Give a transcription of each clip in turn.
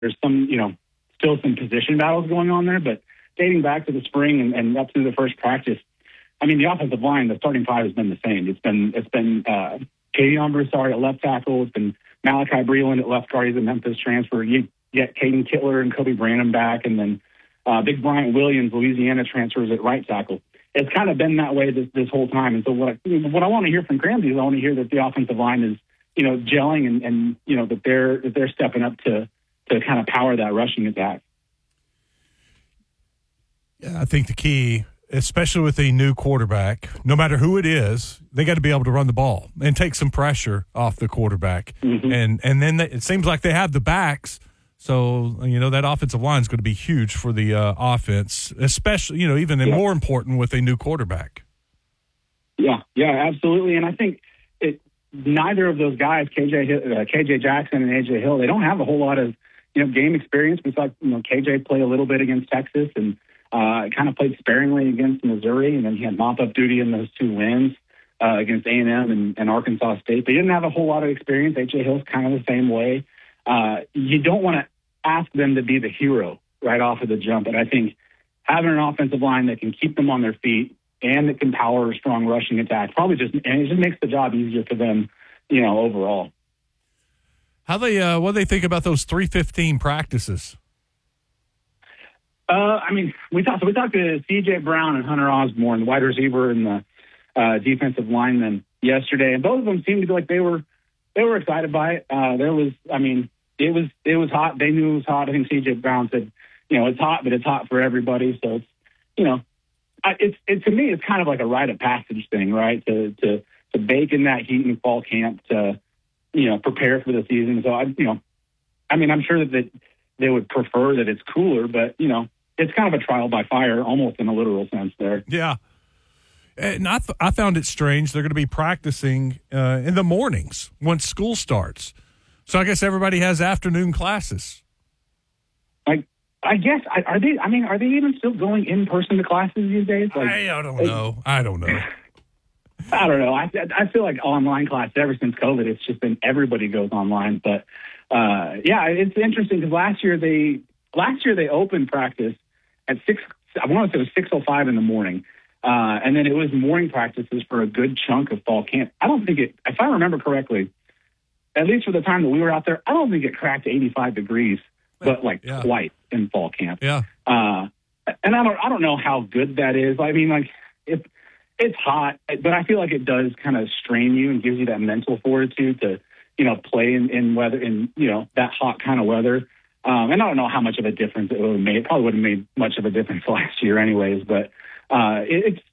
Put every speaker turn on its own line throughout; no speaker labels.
there's some, still some position battles going on there. But dating back to the spring and up through the first practice, I mean, the offensive line, the starting five has been the same. It's been Kavion Broussard at left tackle. It's been Malachi Breland at left guard. He's a Memphis transfer. You get Caden Kittler and Kobe Branham back, and then Big Bryant Williams, Louisiana transfers at right tackle. It's kind of been that way this whole time. And so what I want to hear from Cramsey is I want to hear that the offensive line is, gelling and that they're stepping up to kind of power that rushing attack.
Yeah, I think the key, especially with a new quarterback, no matter who it is, they got to be able to run the ball and take some pressure off the quarterback. Mm-hmm. And then it seems like they have the backs. So, that offensive line is going to be huge for the offense, especially, even more important with a new quarterback. Yeah,
absolutely. And I think neither of those guys, KJ Jackson and AJ Hill, they don't have a whole lot of, game experience. We saw, KJ play a little bit against Texas and kind of played sparingly against Missouri. And then he had mop-up duty in those two wins against A&M and Arkansas State. They didn't have a whole lot of experience. AJ Hill's kind of the same way. You don't want to ask them to be the hero right off of the jump. And I think having an offensive line that can keep them on their feet and that can power a strong rushing attack and it just makes the job easier for them, overall.
What do they think about those 3:15 practices?
We talked to C.J. Brown and Hunter Osborne, the wide receiver and the defensive lineman yesterday, and both of them seemed to be like they were excited by it. It was hot. They knew it was hot. I think C.J. Brown said, it's hot, but it's hot for everybody. So it's to me, it's kind of like a rite of passage thing, right? To bake in that heat in fall camp to, prepare for the season. So I'm sure that they would prefer that it's cooler, but it's kind of a trial by fire, almost in a literal sense there.
Yeah. And I found it strange. They're going to be practicing in the mornings once school starts. So I guess everybody has afternoon classes.
I guess are they even still going in person to classes these days?
I don't know. I don't know.
I feel like online class ever since COVID, it's just been everybody goes online. But it's interesting because last year they opened practice at 6. I want to say it was 6:05 in the morning, and then it was morning practices for a good chunk of fall camp. I don't think if I remember correctly, at least for the time that we were out there, I don't think it cracked 85 degrees, but twice in fall camp.
Yeah.
And I don't know how good that is. I mean, it's hot, but I feel like it does kind of strain you and gives you that mental fortitude to, play in weather, in, that hot kind of weather. And I don't know how much of a difference it would have made. It probably wouldn't have made much of a difference last year anyways, but it's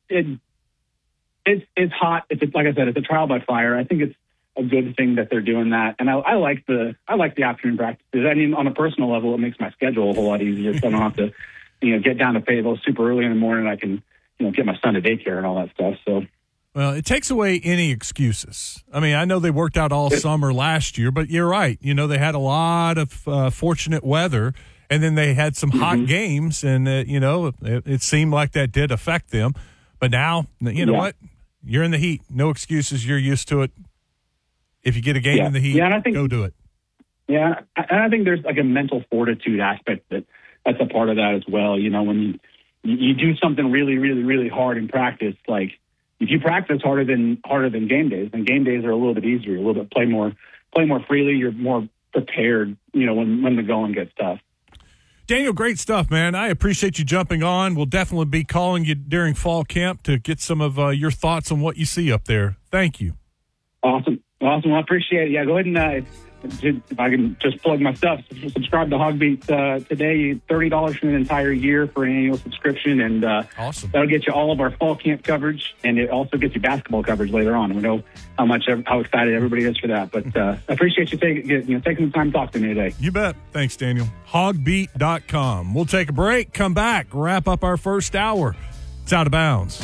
hot. Like I said, it's a trial by fire. I think it's a good thing that they're doing that. And I like the afternoon practices. I mean, on a personal level, it makes my schedule a whole lot easier. So I don't have to, get down to Fayetteville super early in the morning. I can, get my son to daycare and all that stuff. So,
well, it takes away any excuses. I mean, I know they worked out all summer last year, but you're right. They had a lot of fortunate weather, and then they had some hot games, and it seemed like that did affect them. But now, you know what? You're in the heat. No excuses. You're used to it. If you get a game in the heat, go do it.
Yeah, and I think there's like a mental fortitude aspect that's a part of that as well. When you do something really, really, really hard in practice, like if you practice harder than game days, then game days are a little bit easier, a little bit play more freely. You're more prepared, when the going gets tough.
Daniel, great stuff, man. I appreciate you jumping on. We'll definitely be calling you during fall camp to get some of your thoughts on what you see up there. Thank you.
Awesome. Well, I appreciate it. Yeah, go ahead and if I can just plug my stuff, subscribe to Hogbeat today. $30 for an entire year for an annual subscription, and
awesome.
That'll get you all of our fall camp coverage, and it also gets you basketball coverage later on. We know how excited everybody is for that, but I appreciate you taking the time to talk to me today.
You bet. Thanks, Daniel. Hogbeat.com. We'll take a break, come back, wrap up our first hour. It's Out of Bounds.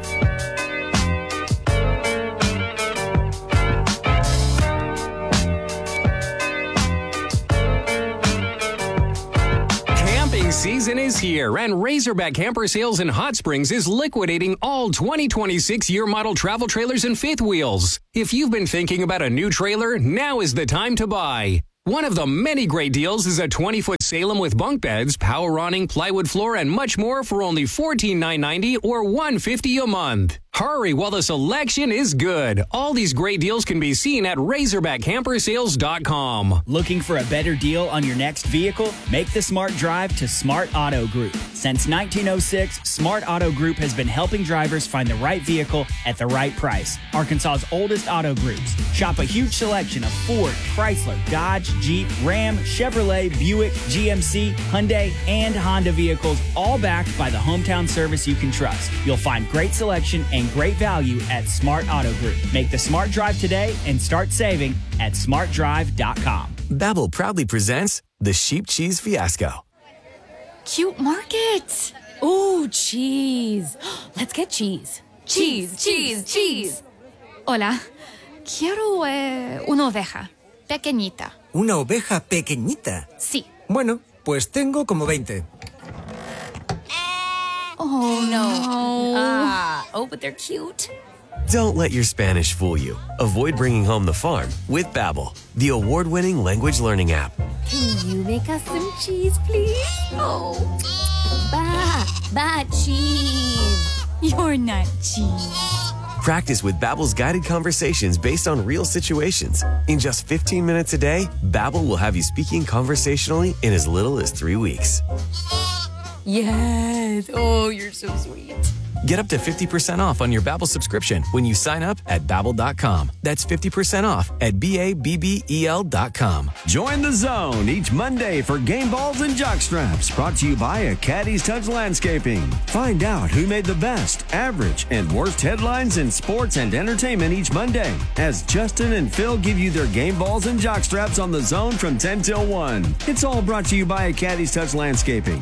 Season is here, and Razorback Camper Sales in Hot Springs is liquidating all 2026 year model travel trailers and fifth wheels. If you've been thinking about a new trailer, now is the time to buy. One of the many great deals is a 20-foot Salem with bunk beds, power awning, plywood floor, and much more for only $14,990 or $150 a month. Hurry while the selection is good. All these great deals can be seen at RazorbackCamperSales.com.
Looking for a better deal on your next vehicle? Make the smart drive to Smart Auto Group. Since 1906, Smart Auto Group has been helping drivers find the right vehicle at the right price. Arkansas's oldest auto groups. Shop a huge selection of Ford, Chrysler, Dodge, Jeep, Ram, Chevrolet, Buick, GMC, Hyundai, and Honda vehicles, all backed by the hometown service you can trust. You'll find great selection and great value at Smart Auto Group. Make the smart drive today and start saving at smartdrive.com.
Babbel proudly presents the Sheep Cheese Fiasco.
Cute market. Ooh, cheese. Let's get cheese. Cheese, cheese, cheese. Hola. Quiero una oveja. Pequeñita.
¿Una oveja pequeñita?
Sí.
Bueno, pues tengo como 20.
Oh, no. But they're cute.
Don't let your Spanish fool you. Avoid bringing home the farm with Babbel, the award-winning language learning app.
Can you make us some cheese, please? Oh, cheese. You're not cheese.
Practice with Babbel's guided conversations based on real situations. In just 15 minutes a day, Babbel will have you speaking conversationally in as little as 3 weeks.
Yes. Oh, you're so sweet.
Get up to 50% off on your Babbel subscription when you sign up at Babbel.com. That's 50% off at BABBEL.com.
Join the Zone each Monday for Game Balls and Jockstraps, brought to you by a Caddy's Touch Landscaping. Find out who made the best, average, and worst headlines in sports and entertainment each Monday, as Justin and Phil give you their Game Balls and Jockstraps on the Zone from 10 till 1. It's all brought to you by a Caddy's Touch Landscaping.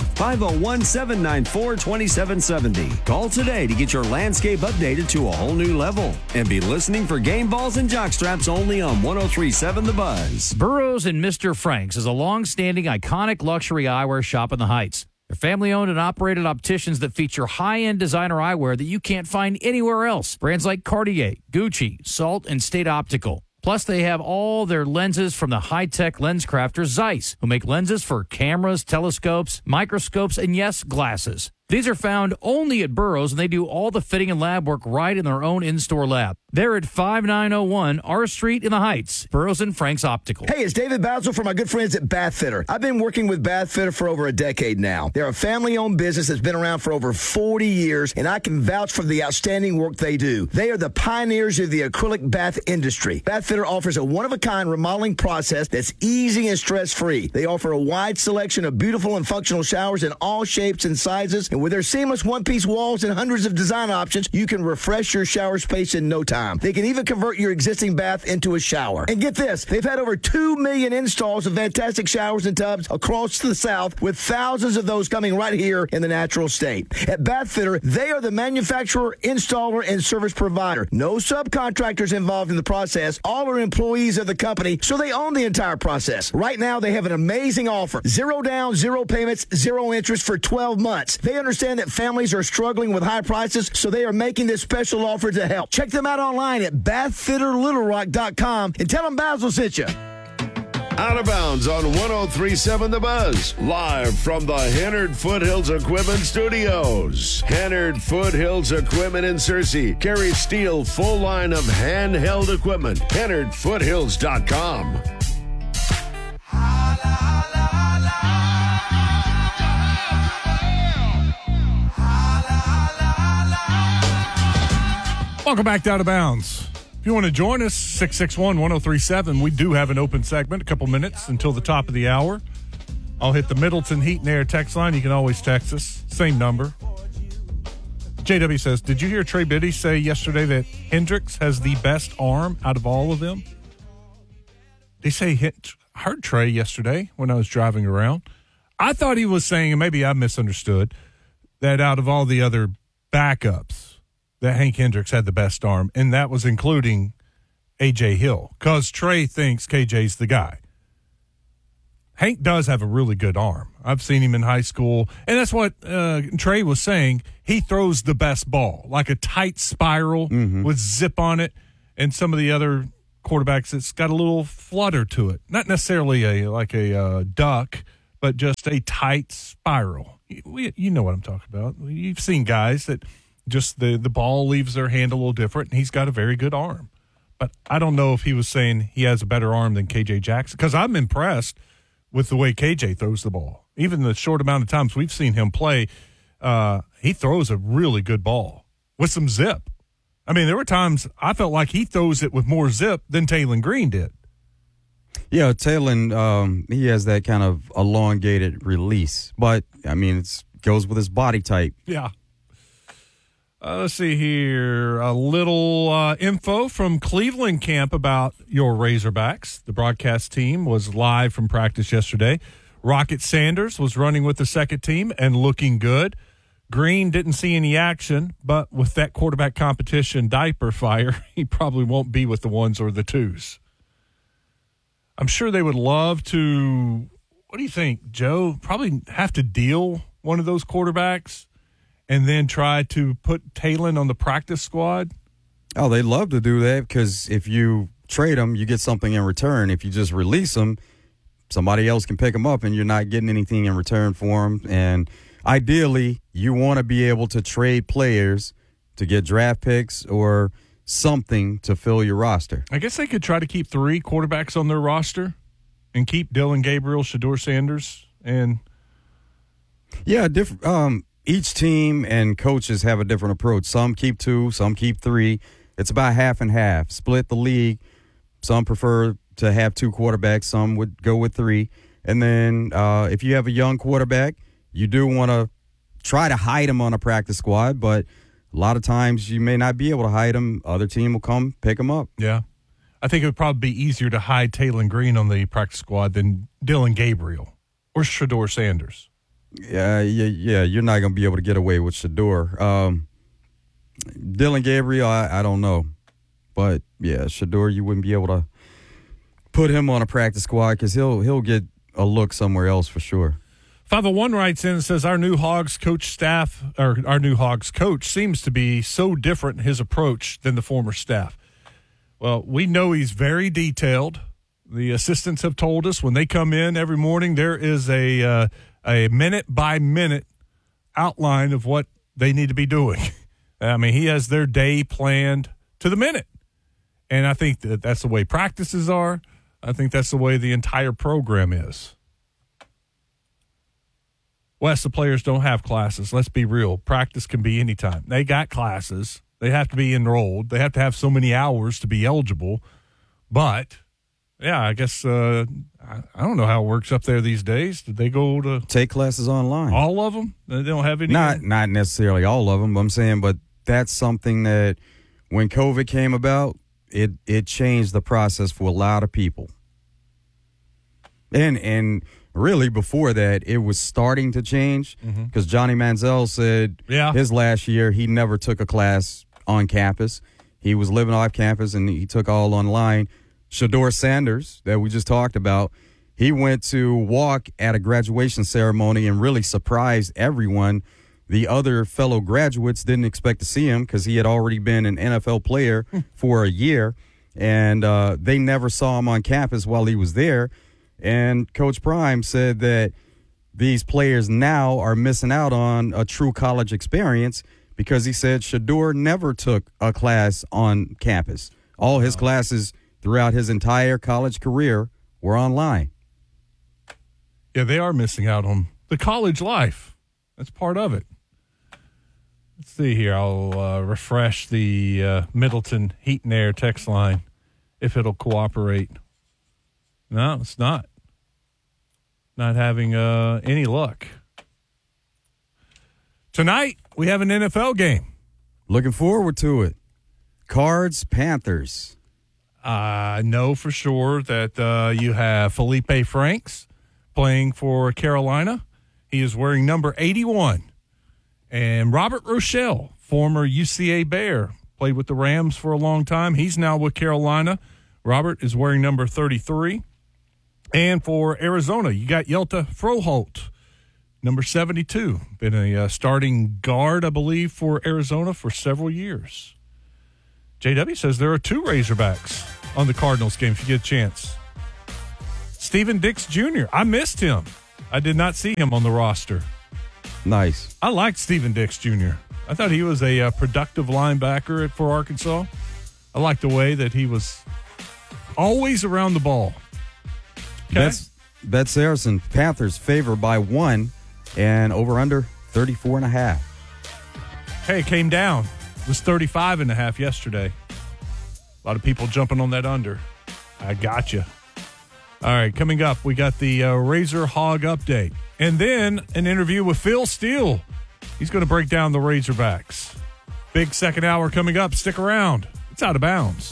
501-794-2770. Call today to get your landscape updated to a whole new level. And be listening for Game Balls and Jockstraps only on 103.7 The Buzz.
Burroughs and Mr. Frank's is a long-standing, iconic luxury eyewear shop in the Heights. They're family-owned and operated opticians that feature high-end designer eyewear that you can't find anywhere else. Brands like Cartier, Gucci, Salt, and State Optical. Plus, they have all their lenses from the high-tech lens crafter Zeiss, who make lenses for cameras, telescopes, microscopes, and yes, glasses. These are found only at Burroughs, and they do all the fitting and lab work right in their own in-store lab. They're at 5901 R Street in the Heights, Burroughs and Frank's Optical.
Hey, it's David Basil from my good friends at Bath Fitter. I've been working with Bath Fitter for over a decade now. They're a family-owned business that's been around for over 40 years, and I can vouch for the outstanding work they do. They are the pioneers of the acrylic bath industry. Bath Fitter offers a one-of-a-kind remodeling process that's easy and stress-free. They offer a wide selection of beautiful and functional showers in all shapes and sizes. And with their seamless one-piece walls and hundreds of design options, you can refresh your shower space in no time. They can even convert your existing bath into a shower. And get this, they've had over 2 million installs of fantastic showers and tubs across the South, with thousands of those coming right here in the natural state. At Bath Fitter, they are the manufacturer, installer, and service provider. No subcontractors involved in the process. All are employees of the company, so they own the entire process. Right now, they have an amazing offer. 0 down, 0 payments, 0 interest for 12 months. They understand that families are struggling with high prices, so they are making this special offer to help. Check them out online at bathfitterlittlerock.com and tell them Basil sent you.
Out of Bounds on 103.7 The Buzz. Live from the Hennard Foothills Equipment Studios. Hennard Foothills Equipment in Searcy carries Steel full line of handheld equipment. HennardFoothills.com.
Welcome back to Out of Bounds. If you want to join us, 661-1037. We do have an open segment, a couple minutes until the top of the hour. I'll hit the Middleton Heat and Air text line. You can always text us. Same number. JW says, did you hear Trey Biddy say yesterday that Hendricks has the best arm out of all of them? They say, I heard Trey yesterday when I was driving around. I thought he was saying, and maybe I misunderstood, that out of all the other backups, that Hank Hendricks had the best arm, and that was including A.J. Hill, because Trey thinks KJ's the guy. Hank does have a really good arm. I've seen him in high school, and that's what Trey was saying. He throws the best ball, like a tight spiral with zip on it, and some of the other quarterbacks that's got a little flutter to it. Not necessarily a duck, but just a tight spiral. You know what I'm talking about. You've seen guys that just the ball leaves their hand a little different, and he's got a very good arm. But I don't know if he was saying he has a better arm than KJ Jackson, because I'm impressed with the way KJ throws the ball. Even the short amount of times we've seen him play, he throws a really good ball with some zip. I mean, there were times I felt like he throws it with more zip than Taylon Green did.
Yeah, Taylon, he has that kind of elongated release. But, I mean, it goes with his body type.
Yeah. Let's see here. A little info from Cleveland camp about your Razorbacks. The broadcast team was live from practice yesterday. Rocket Sanders was running with the second team and looking good. Green didn't see any action, but with that quarterback competition diaper fire, he probably won't be with the ones or the twos. I'm sure they would love to, what do you think, Joe? Probably have to deal one of those quarterbacks and then try to put Taylon on the practice squad?
Oh, they'd love to do that because if you trade them, you get something in return. If you just release them, somebody else can pick them up and you're not getting anything in return for them. And ideally, you want to be able to trade players to get draft picks or something to fill your roster.
I guess they could try to keep 3 quarterbacks on their roster and keep Dillon Gabriel, Shedeur Sanders, and
yeah, different. Each team and coaches have a different approach. Some keep 2, some keep 3. It's about half and half. Split the league. Some prefer to have 2 quarterbacks. Some would go with 3. And then if you have a young quarterback, you do want to try to hide him on a practice squad, but a lot of times you may not be able to hide him. Other team will come pick him up.
Yeah. I think it would probably be easier to hide Taylon Green on the practice squad than Dillon Gabriel or Shedeur Sanders.
Yeah, you're not going to be able to get away with Shedeur. Dillon Gabriel, I don't know. But, yeah, Shedeur, you wouldn't be able to put him on a practice squad because he'll get a look somewhere else for sure.
501 writes in and says, our new Hogs coach seems to be so different in his approach than the former staff. Well, we know he's very detailed. The assistants have told us when they come in every morning, there is a minute-by-minute outline of what they need to be doing. I mean, he has their day planned to the minute. And I think that's the way practices are. I think that's the way the entire program is. Wes, the players don't have classes. Let's be real. Practice can be anytime. They got classes. They have to be enrolled. They have to have so many hours to be eligible. But, yeah, I guess I don't know how it works up there these days. Did they go to
take classes online?
All of them? They don't have any?
Not necessarily all of them, but I'm saying, but that's something that when COVID came about, it changed the process for a lot of people. And really before that, it was starting to change because Johnny Manziel said his last year he never took a class on campus. He was living off campus and he took all online. Shedeur Sanders, that we just talked about, he went to walk at a graduation ceremony and really surprised everyone. The other fellow graduates didn't expect to see him because he had already been an NFL player for a year, and they never saw him on campus while he was there. And Coach Prime said that these players now are missing out on a true college experience because he said Shedeur never took a class on campus. All his classes throughout his entire college career were online.
Yeah, they are missing out on the college life. That's part of it. Let's see here. I'll refresh the Middleton Heat and Air text line if it'll cooperate. No, it's not. Not having any luck. Tonight, we have an NFL game.
Looking forward to it. Cards, Panthers.
I know for sure that you have Felipe Franks playing for Carolina. He is wearing number 81. And Robert Rochelle, former UCA Bear, played with the Rams for a long time. He's now with Carolina. Robert is wearing number 33. And for Arizona, you got Yelta Froholt, number 72. Been a starting guard, I believe, for Arizona for several years. JW says there are 2 Razorbacks on the Cardinals game if you get a chance. Steven Dix Jr. I missed him. I did not see him on the roster.
Nice.
I liked Steven Dix Jr. I thought he was a productive linebacker for Arkansas. I liked the way that he was always around the ball. Okay.
Bet Saracen Panthers favored by 1 and over under 34.5.
Hey, it came down. It was 35.5 yesterday. A lot of people jumping on that under. I got you. All right, coming up, we got the Razor Hog update. And then an interview with Phil Steele. He's going to break down the Razorbacks. Big second hour coming up. Stick around. It's Out of Bounds.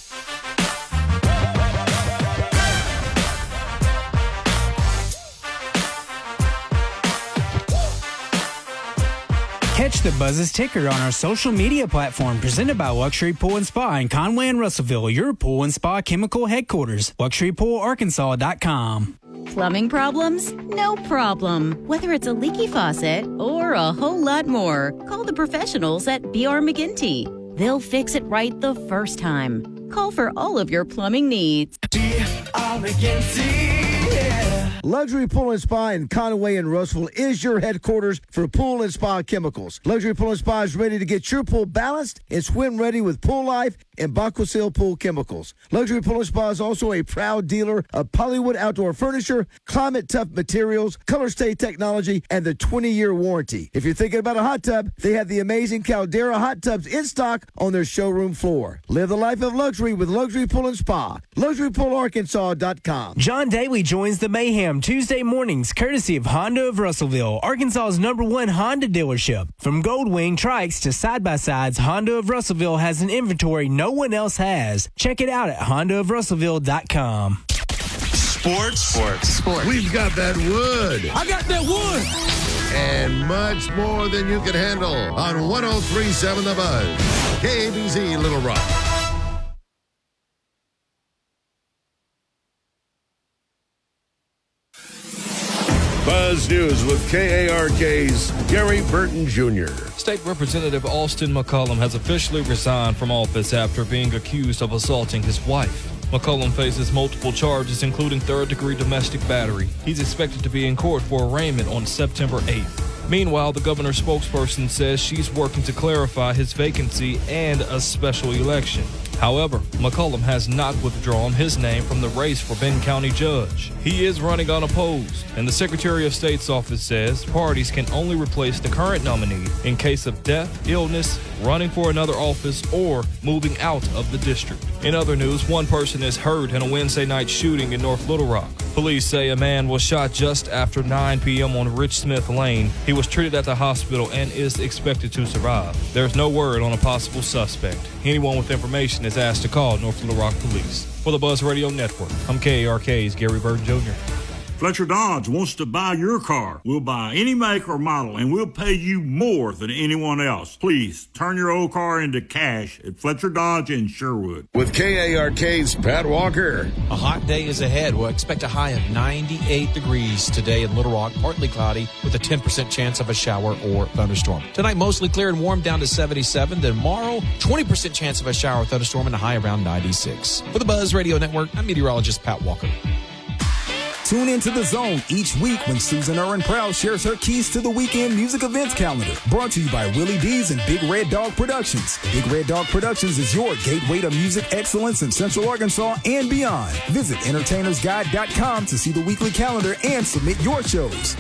Catch the Buzz's ticker on our social media platform presented by Luxury Pool and Spa in Conway and Russellville, your pool and spa chemical headquarters. LuxuryPoolArkansas.com.
Plumbing problems? No problem. Whether it's a leaky faucet or a whole lot more, call the professionals at B.R. McGinty. They'll fix it right the first time. Call for all of your plumbing needs.
B.R. McGinty. Luxury Pool and Spa in Conway and Russellville is your headquarters for pool and spa chemicals. Luxury Pool and Spa is ready to get your pool balanced and swim ready with Pool Life and Baquasil Pool Chemicals. Luxury Pool and Spa is also a proud dealer of Polywood Outdoor Furniture, Climate Tough Materials, Color Stay Technology, and the 20-year warranty. If you're thinking about a hot tub, they have the amazing Caldera hot tubs in stock on their showroom floor. Live the life of luxury with Luxury Pool and Spa. LuxuryPoolArkansas.com.
John Daly joins the Mayhem Tuesday mornings, courtesy of Honda of Russellville, Arkansas's #1 Honda dealership. From Goldwing trikes to side-by-sides, Honda of Russellville has an inventory no one else has. Check it out at HondaofRussellville.com.
Sports. We've got that wood.
I got that wood.
And much more than you can handle on 103.7 The Buzz. KABZ Little Rock. Buzz News with KARK's Gary Burton Jr.
State Representative Austin McCollum has officially resigned from office after being accused of assaulting his wife. McCollum faces multiple charges, including third-degree domestic battery. He's expected to be in court for arraignment on September 8th. Meanwhile, the governor's spokesperson says she's working to clarify his vacancy and a special election. However, McCollum has not withdrawn his name from the race for Benton County judge. He is running unopposed, and the Secretary of State's office says parties can only replace the current nominee in case of death, illness, running for another office, or moving out of the district. In other news, one person is hurt in a Wednesday night shooting in North Little Rock. Police say a man was shot just after 9 p.m. on Rich Smith Lane. He was treated at the hospital and is expected to survive. There's no word on a possible suspect. Anyone with information is asked to call North Little Rock Police. For the Buzz Radio Network, I'm KARK's Gary Burton Jr.
Fletcher Dodge wants to buy your car. We'll buy any make or model, and we'll pay you more than anyone else. Please turn your old car into cash at Fletcher Dodge in Sherwood.
With KARK's Pat Walker.
A hot day is ahead. We'll expect a high of 98 degrees today in Little Rock, partly cloudy with a 10% chance of a shower or thunderstorm. Tonight, mostly clear and warm down to 77. Then tomorrow, 20% chance of a shower or thunderstorm and a high around 96. For the Buzz Radio Network, I'm meteorologist Pat Walker.
Tune into The Zone each week when Susan Erwin Proud shares her keys to the weekend music events calendar. Brought to you by Willie D's and Big Red Dog Productions. Big Red Dog Productions is your gateway to music excellence in Central Arkansas and beyond. Visit entertainersguide.com to see the weekly calendar and submit your shows.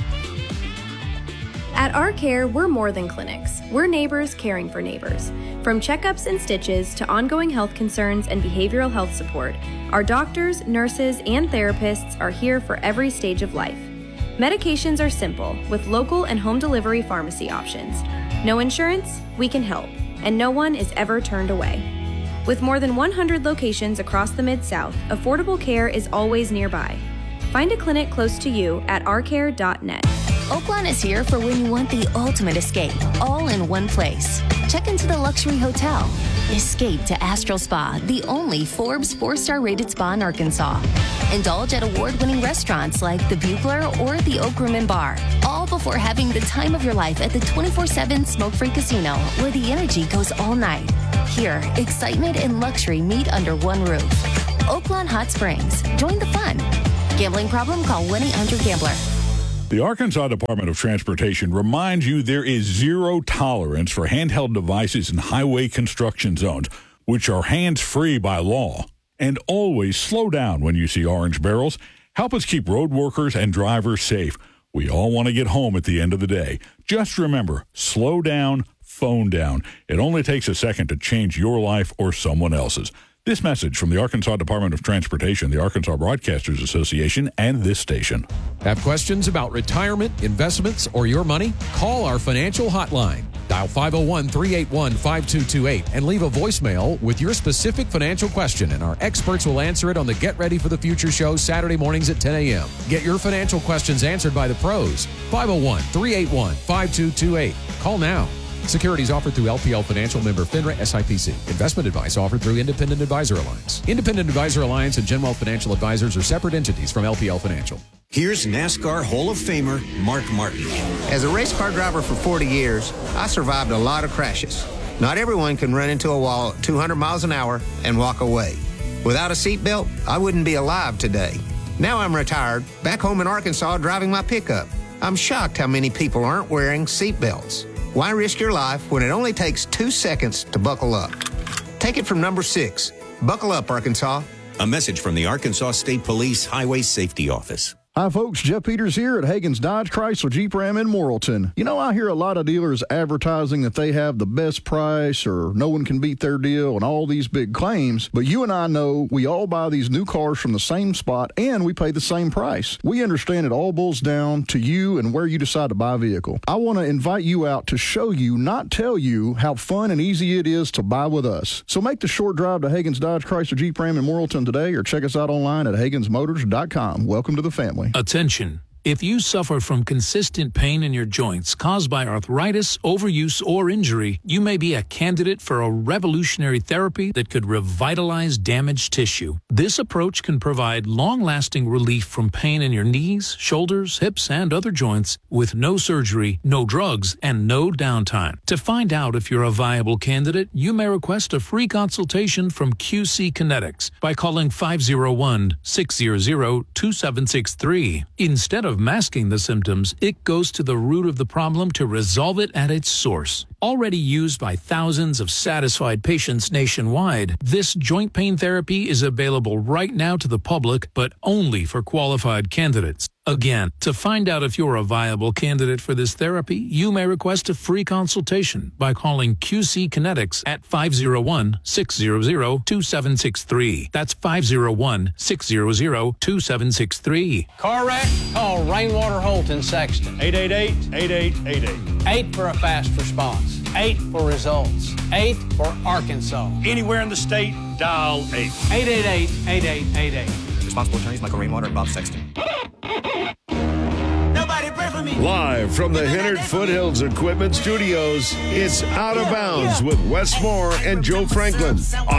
At Our Care, we're more than clinics. We're neighbors caring for neighbors. From checkups and stitches to ongoing health concerns and behavioral health support, our doctors, nurses, and therapists are here for every stage of life. Medications are simple, with local and home delivery pharmacy options. No insurance? We can help, and no one is ever turned away. With more than 100 locations across the Mid-South, affordable care is always nearby. Find a clinic close to you at ourcare.net.
Oaklawn is here for when you want the ultimate escape, all in one place. Check into the luxury hotel. Escape to Astral Spa, the only Forbes 4-star rated spa in Arkansas. Indulge at award-winning restaurants like the Bugler or the Oak Room and Bar, all before having the time of your life at the 24/7 smoke-free casino, where the energy goes all night. Here, excitement and luxury meet under one roof. Oaklawn Hot Springs. Join the fun. Gambling problem? Call 1-800-GAMBLER.
The Arkansas Department of Transportation reminds you there is zero tolerance for handheld devices in highway construction zones, which are hands-free by law. And always slow down when you see orange barrels. Help us keep road workers and drivers safe. We all want to get home at the end of the day. Just remember, slow down, phone down. It only takes a second to change your life or someone else's. This message from the Arkansas Department of Transportation, the Arkansas Broadcasters Association, and this station.
Have questions about retirement, investments, or your money? Call our financial hotline. Dial 501-381-5228 and leave a voicemail with your specific financial question, and our experts will answer it on the Get Ready for the Future show Saturday mornings at 10 a.m. Get your financial questions answered by the pros. 501-381-5228. Call now. Securities offered through LPL Financial, member FINRA SIPC. Investment advice offered through Independent Advisor Alliance. Independent Advisor Alliance and GenWealth Financial Advisors are separate entities from LPL Financial.
Here's NASCAR Hall of Famer Mark Martin.
As a race car driver for 40 years, I survived a lot of crashes. Not everyone can run into a wall at 200 miles an hour and walk away. Without a seatbelt, I wouldn't be alive today. Now I'm retired, back home in Arkansas driving my pickup. I'm shocked how many people aren't wearing seatbelts. Why risk your life when it only takes 2 seconds to buckle up? Take it from number 6. Buckle up, Arkansas.
A message from the Arkansas State Police Highway Safety Office.
Hi, folks. Jeff Peters here at Hagen's Dodge Chrysler Jeep Ram in Morrilton. You know, I hear a lot of dealers advertising that they have the best price or no one can beat their deal and all these big claims. But you and I know we all buy these new cars from the same spot and we pay the same price. We understand it all boils down to you and where you decide to buy a vehicle. I want to invite you out to show you, not tell you, how fun and easy it is to buy with us. So make the short drive to Hagen's Dodge Chrysler Jeep Ram in Morrilton today or check us out online at HagensMotors.com. Welcome to the family.
Attention. If you suffer from consistent pain in your joints caused by arthritis, overuse, or injury, you may be a candidate for a revolutionary therapy that could revitalize damaged tissue. This approach can provide long-lasting relief from pain in your knees, shoulders, hips, and other joints with no surgery, no drugs, and no downtime. To find out if you're a viable candidate, you may request a free consultation from QC Kinetics by calling 501-600-2763. Instead of masking the symptoms, it goes to the root of the problem to resolve it at its source. Already used by thousands of satisfied patients nationwide, this joint pain therapy is available right now to the public, but only for qualified candidates. Again, to find out if you're a viable candidate for this therapy, you may request a free consultation by calling QC Kinetics at 501-600-2763. That's 501-600-2763.
Car wreck? Call Rainwater Holt in Sexton.
888-8888.
8 for a fast response. 8 for results. 8 for Arkansas.
Anywhere in the state, dial 8.
888-8888.
Responsible attorneys Michael Rainwater and Bob Sexton.
Live from the Hennard Foothills Equipment Studios, it's Out of Bounds with Wes Moore and Joe Franklin.